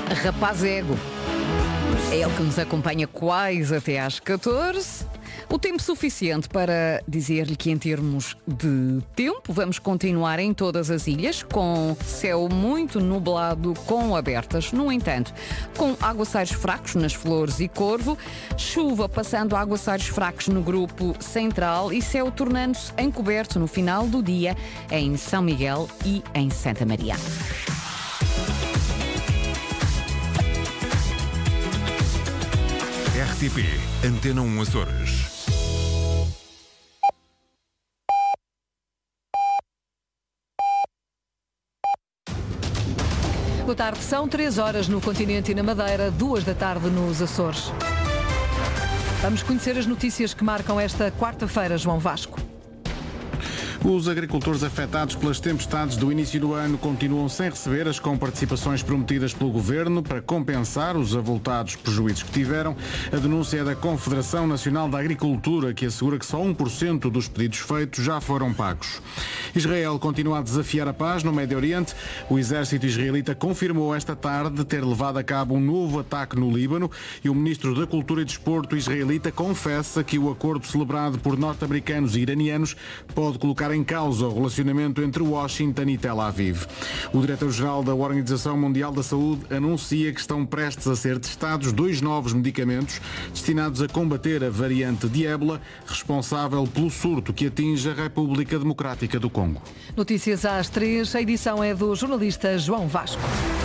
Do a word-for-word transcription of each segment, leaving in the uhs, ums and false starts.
Rapaz Ego. É ele que nos acompanha quase até às catorze. O tempo suficiente para dizer-lhe que em termos de tempo vamos continuar em todas as ilhas com céu muito nublado com abertas. No entanto, com aguaceiros fracos nas Flores e Corvo, chuva passando a aguaceiros fracos no grupo central e céu tornando-se encoberto no final do dia em São Miguel e em Santa Maria. R T P Antena um Açores. Boa tarde, são três horas no continente e na Madeira, duas da tarde nos Açores. Vamos conhecer as notícias que marcam esta quarta-feira, João Vasco. Os agricultores afetados pelas tempestades do início do ano continuam sem receber as comparticipações prometidas pelo Governo para compensar os avultados prejuízos que tiveram. A denúncia é da Confederação Nacional da Agricultura, que assegura que só um por cento dos pedidos feitos já foram pagos. Israel continua a desafiar a paz no Médio Oriente. O exército israelita confirmou esta tarde ter levado a cabo um novo ataque no Líbano e o ministro da Cultura e Desporto israelita confessa que o acordo celebrado por norte-americanos e iranianos pode colocar em causa o relacionamento entre Washington e Tel Aviv. O diretor-geral da Organização Mundial da Saúde anuncia que estão prestes a ser testados dois novos medicamentos destinados a combater a variante de ébola, responsável pelo surto que atinge a República Democrática do Congo. Notícias às três, a edição é do jornalista João Vasco.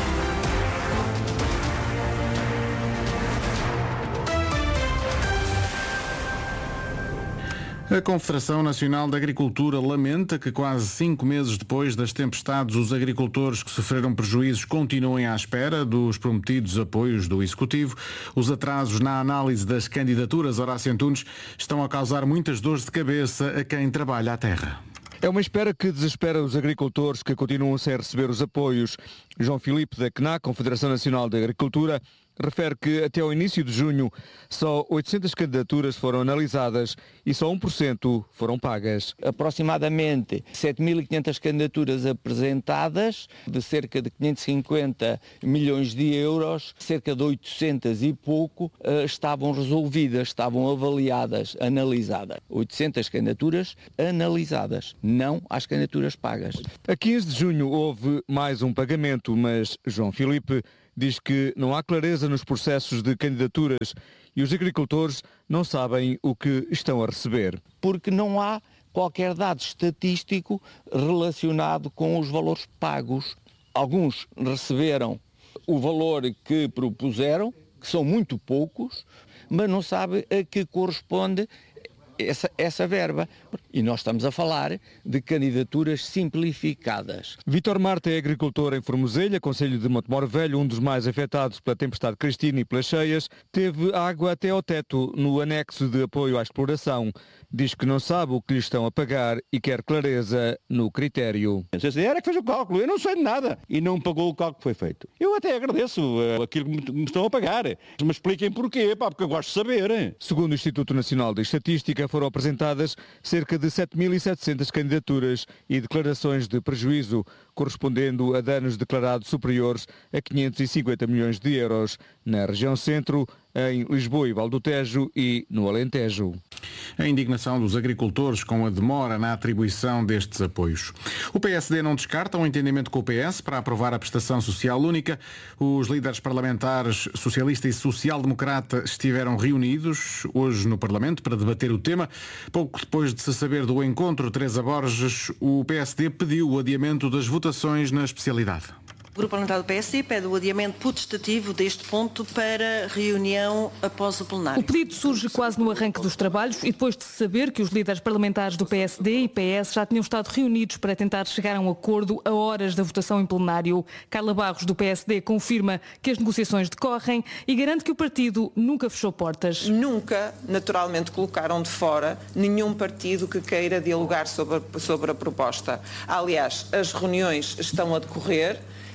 A Confederação Nacional da Agricultura lamenta que quase cinco meses depois das tempestades, os agricultores que sofreram prejuízos continuem à espera dos prometidos apoios do Executivo. Os atrasos na análise das candidaturas, Horácio Antunes, estão a causar muitas dores de cabeça a quem trabalha a terra. É uma espera que desespera os agricultores que continuam sem receber os apoios. João Filipe, da C N A, Confederação Nacional da Agricultura, refere que até ao início de junho só oitocentas candidaturas foram analisadas e só um por cento foram pagas. Aproximadamente sete mil e quinhentas candidaturas apresentadas, de cerca de quinhentos e cinquenta milhões de euros, cerca de oitocentas e pouco estavam resolvidas, estavam avaliadas, analisadas. oitocentas candidaturas analisadas, não as candidaturas pagas. A quinze de junho houve mais um pagamento, mas João Filipe diz que não há clareza nos processos de candidaturas e os agricultores não sabem o que estão a receber. Porque não há qualquer dado estatístico relacionado com os valores pagos. Alguns receberam o valor que propuseram, que são muito poucos, mas não sabe a que corresponde essa, essa verba. E nós estamos a falar de candidaturas simplificadas. Vítor Marta é agricultor em Formoselha, concelho de Montemor Velho, um dos mais afetados pela tempestade Cristina e pelas cheias. Teve água até ao teto no anexo de apoio à exploração. Diz que não sabe o que lhe estão a pagar e quer clareza no critério. A C C era que fez o cálculo, eu não sei de nada. E não pagou o cálculo que foi feito. Eu até agradeço uh, aquilo que me estão a pagar. Me expliquem porquê, pá, porque eu gosto de saber. Segundo o Instituto Nacional de Estatística, foram apresentadas cerca de sete mil e setecentas candidaturas e declarações de prejuízo, correspondendo a danos declarados superiores a quinhentos e cinquenta milhões de euros na região centro, em Lisboa e Val do Tejo e no Alentejo. A indignação dos agricultores com a demora na atribuição destes apoios. O P S D não descarta um entendimento com o P S para aprovar a prestação social única. Os líderes parlamentares socialista e social-democrata estiveram reunidos hoje no Parlamento para debater o tema. Pouco depois de se saber do encontro, Teresa Borges, o P S D pediu o adiamento das votações na especialidade. O Grupo Parlamentar do P S D pede o adiamento potestativo deste ponto para reunião após o plenário. O pedido surge quase no arranque dos trabalhos e depois de se saber que os líderes parlamentares do P S D e P S já tinham estado reunidos para tentar chegar a um acordo a horas da votação em plenário. Carla Barros, do P S D, confirma que as negociações decorrem e garante que o partido nunca fechou portas. Nunca, naturalmente, colocaram de fora nenhum partido que queira dialogar sobre a, sobre a proposta. Aliás, as reuniões estão a decorrer.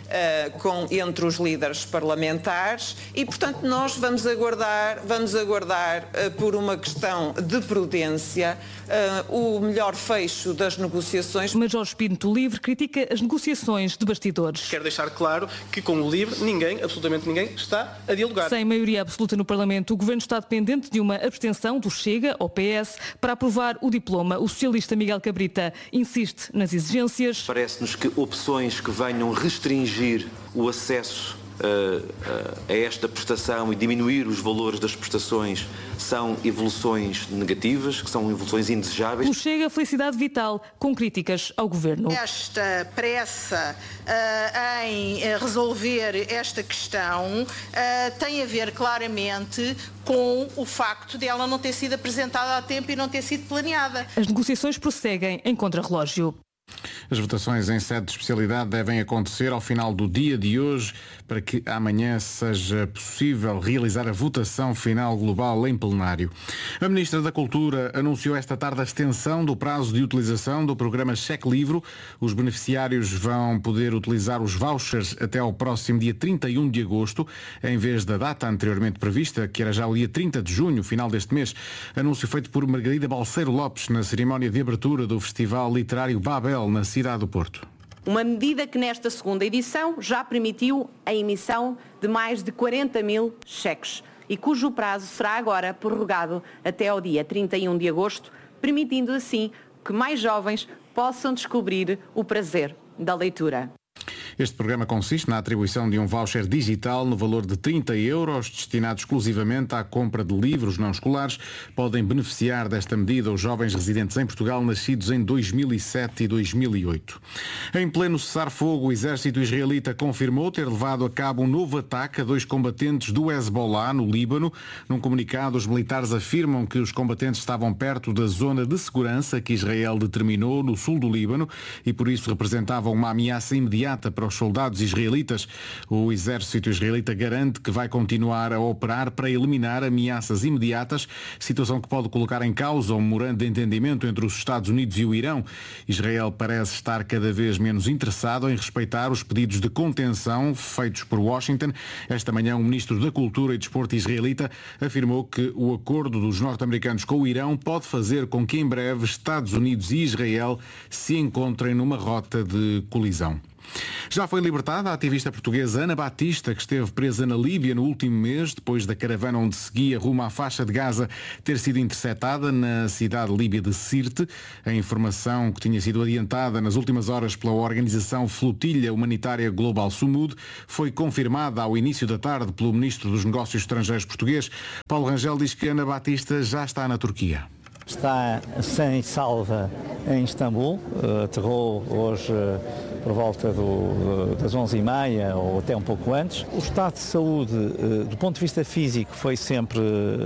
uh, com, entre os líderes parlamentares e, portanto, nós vamos aguardar, vamos aguardar uh, por uma questão de prudência uh, o melhor fecho das negociações. Mas Jorge Pinto Livre critica as negociações de bastidores. Quero deixar claro que com o Livre ninguém, absolutamente ninguém, está a dialogar. Sem maioria absoluta no Parlamento, o Governo está dependente de uma abstenção do Chega, ao P S, para aprovar o diploma. O socialista Miguel Cabrita insiste nas exigências. Parece-nos que opções que venham restringir o acesso a, a, a esta prestação e diminuir os valores das prestações são evoluções negativas, que são evoluções indesejáveis. O Chega, felicidade vital, com críticas ao Governo. Esta pressa uh, em resolver esta questão uh, tem a ver claramente com o facto de ela não ter sido apresentada a tempo e não ter sido planeada. As negociações prosseguem em contrarrelógio. As votações em sede de especialidade devem acontecer ao final do dia de hoje para que amanhã seja possível realizar a votação final global em plenário. A Ministra da Cultura anunciou esta tarde a extensão do prazo de utilização do programa Cheque Livre. Os beneficiários vão poder utilizar os vouchers até ao próximo dia trinta e um de agosto, em vez da data anteriormente prevista, que era já o dia trinta de junho, final deste mês. Anúncio feito por Margarida Balseiro Lopes na cerimónia de abertura do Festival Literário Babel, na cidade do Porto. Uma medida que nesta segunda edição já permitiu a emissão de mais de quarenta mil cheques e cujo prazo será agora prorrogado até ao dia trinta e um de agosto, permitindo assim que mais jovens possam descobrir o prazer da leitura. Este programa consiste na atribuição de um voucher digital no valor de trinta euros, destinado exclusivamente à compra de livros não escolares. Podem beneficiar desta medida os jovens residentes em Portugal nascidos em dois mil e sete e dois mil e oito. Em pleno cessar-fogo, o exército israelita confirmou ter levado a cabo um novo ataque a dois combatentes do Hezbollah, no Líbano. Num comunicado, os militares afirmam que os combatentes estavam perto da zona de segurança que Israel determinou no sul do Líbano e por isso representavam uma ameaça imediata para os soldados israelitas. O exército israelita garante que vai continuar a operar para eliminar ameaças imediatas, situação que pode colocar em causa um memorando de entendimento entre os Estados Unidos e o Irão. Israel parece estar cada vez menos interessado em respeitar os pedidos de contenção feitos por Washington. Esta manhã, o ministro da Cultura e Desporto israelita afirmou que o acordo dos norte-americanos com o Irão pode fazer com que em breve Estados Unidos e Israel se encontrem numa rota de colisão. Já foi libertada a ativista portuguesa Ana Batista, que esteve presa na Líbia no último mês, depois da caravana onde seguia rumo à faixa de Gaza ter sido interceptada na cidade líbia de Sirte. A informação, que tinha sido adiantada nas últimas horas pela organização Flotilha Humanitária Global Sumud, foi confirmada ao início da tarde pelo Ministro dos Negócios Estrangeiros português. Paulo Rangel diz que Ana Batista já está na Turquia. Está sem salva em Istambul, aterrou hoje por volta do, das onze e meia ou até um pouco antes. O estado de saúde, do ponto de vista físico, foi sempre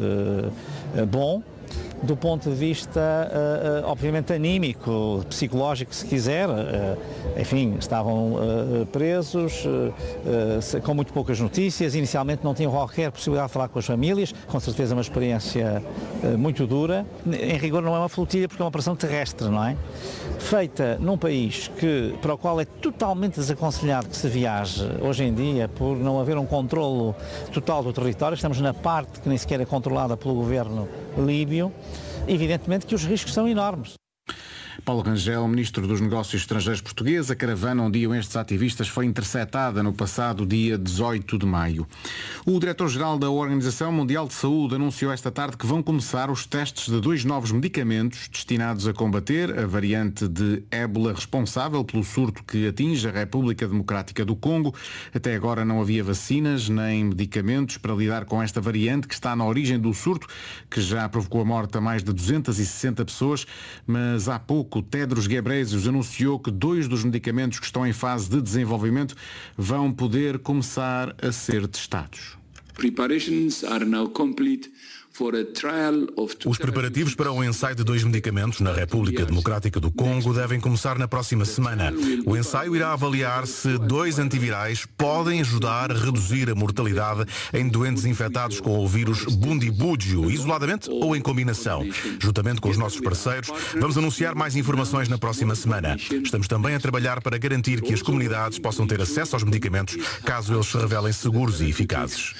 bom. Do ponto de vista, uh, uh, obviamente, anímico, psicológico, se quiser, uh, enfim, estavam uh, presos, uh, uh, com muito poucas notícias, inicialmente não tinham qualquer possibilidade de falar com as famílias, com certeza uma experiência uh, muito dura. Em rigor não é uma flotilha porque é uma operação terrestre, não é? Feita num país que, para o qual é totalmente desaconselhado que se viaje hoje em dia, por não haver um controlo total do território. Estamos na parte que nem sequer é controlada pelo governo líbio. Evidentemente que os riscos são enormes. Paulo Rangel, Ministro dos Negócios Estrangeiros português. A caravana onde iam estes ativistas foi interceptada no passado dia dezoito de maio. O Diretor-Geral da Organização Mundial de Saúde anunciou esta tarde que vão começar os testes de dois novos medicamentos destinados a combater a variante de ébola responsável pelo surto que atinge a República Democrática do Congo. Até agora não havia vacinas nem medicamentos para lidar com esta variante que está na origem do surto, que já provocou a morte a mais de duzentas e sessenta pessoas, mas há pouco o Tedros Ghebreyesus anunciou que dois dos medicamentos que estão em fase de desenvolvimento vão poder começar a ser testados. Preparations are now complete Os preparativos para o ensaio de dois medicamentos na República Democrática do Congo devem começar na próxima semana. O ensaio irá avaliar se dois antivirais podem ajudar a reduzir a mortalidade em doentes infectados com o vírus Bundibugyo, isoladamente ou em combinação. Juntamente com os nossos parceiros, vamos anunciar mais informações na próxima semana. Estamos também a trabalhar para garantir que as comunidades possam ter acesso aos medicamentos caso eles se revelem seguros e eficazes.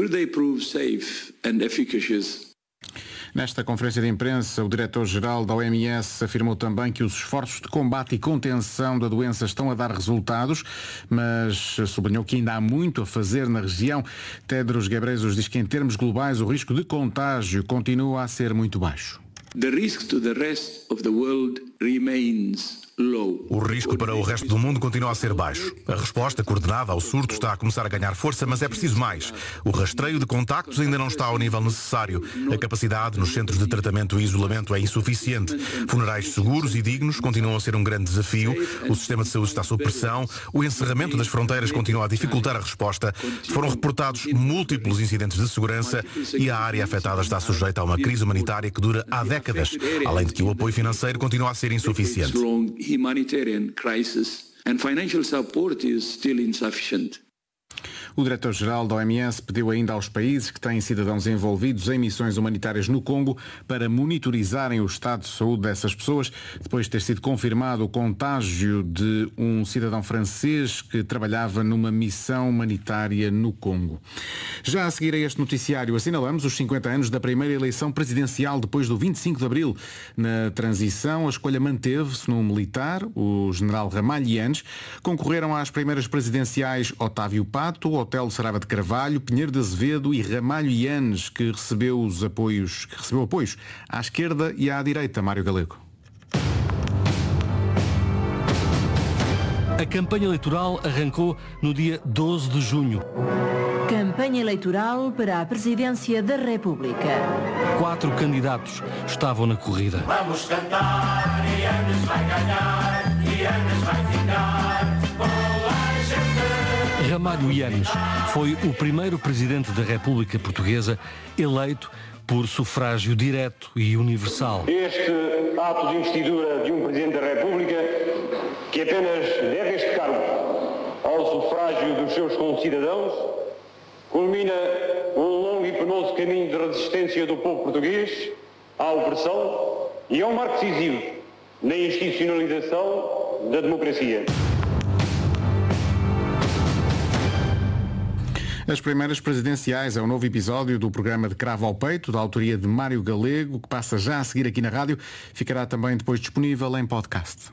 Nesta conferência de imprensa, o diretor-geral da O M S afirmou também que os esforços de combate e contenção da doença estão a dar resultados, mas sublinhou que ainda há muito a fazer na região. Tedros Ghebreyesus diz que, em termos globais, o risco de contágio continua a ser muito baixo. The risk to the rest of the world remains low. O risco para o resto do mundo continua a ser baixo. A resposta coordenada ao surto está a começar a ganhar força, mas é preciso mais. O rastreio de contactos ainda não está ao nível necessário. A capacidade nos centros de tratamento e isolamento é insuficiente. Funerais seguros e dignos continuam a ser um grande desafio. O sistema de saúde está sob pressão. O encerramento das fronteiras continua a dificultar a resposta. Foram reportados múltiplos incidentes de segurança e a área afetada está sujeita a uma crise humanitária que dura há décadas, além de que o apoio financeiro continua a ser insuficiente. Humanitarian crisis and financial support is still insufficient. O diretor-geral da O M S pediu ainda aos países que têm cidadãos envolvidos em missões humanitárias no Congo para monitorizarem o estado de saúde dessas pessoas, depois de ter sido confirmado o contágio de um cidadão francês que trabalhava numa missão humanitária no Congo. Já a seguir a este noticiário, assinalamos os cinquenta anos da primeira eleição presidencial depois do vinte e cinco de abril. Na transição, a escolha manteve-se num militar, o general Ramalho Yanes. Concorreram às primeiras presidenciais Otávio Pato, Otelo Sarava de Carvalho, Pinheiro de Azevedo e Ramalho Yanes, que recebeu os apoios, que recebeu apoios à esquerda e à direita. Mário Galego. A campanha eleitoral arrancou no dia doze de junho. Campanha eleitoral para a presidência da República. Quatro candidatos estavam na corrida. Vamos cantar e Yanes vai ganhar, e Yanes vai ficar com a gente. Ramalho Yanes foi o primeiro presidente da República Portuguesa eleito por sufrágio direto e universal. Este ato de investidura de um Presidente da República que apenas deve este cargo ao sufrágio dos seus concidadãos culmina um longo e penoso caminho de resistência do povo português à opressão e é um marco decisivo na institucionalização da democracia. As primeiras presidenciais é um novo episódio do programa de Cravo ao Peito, da autoria de Mário Galego, que passa já a seguir aqui na rádio. Ficará também depois disponível em podcast.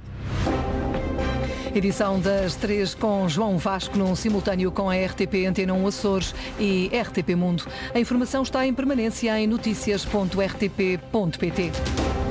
Edição das três com João Vasco num simultâneo com a R T P Antena um Açores e R T P Mundo. A informação está em permanência em notícias ponto r t p ponto p t.